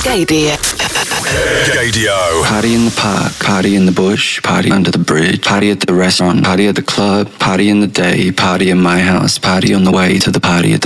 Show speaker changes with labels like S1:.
S1: Gadio.
S2: Party in the park, party in the bush, party under the bridge, party at the restaurant, party at the club, party in the day, party in my house, party on the way to the party at